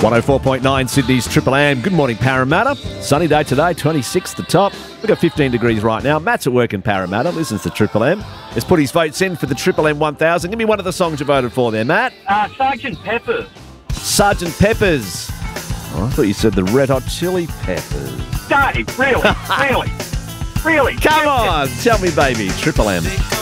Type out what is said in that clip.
104.9 Sydney's Triple M. Good morning, Parramatta. Sunny day today, 26 the top. We've got 15 degrees right now. Matt's at work in Parramatta, listens to Triple M. Has put his votes in for the Triple M 1000. Give me one of the songs you voted for there, Matt. Sergeant Pepper's. Sergeant Pepper's. Oh, I thought you said the Red Hot Chili Peppers. Dave, really? Really? Come on, tell me, baby. Triple M.